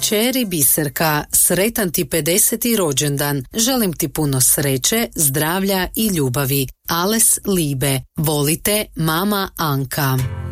Kćeri Biserka, sretan ti 50. rođendan. Želim ti puno sreće, zdravlja i ljubavi. Ales Libe. Volite, mama Anka.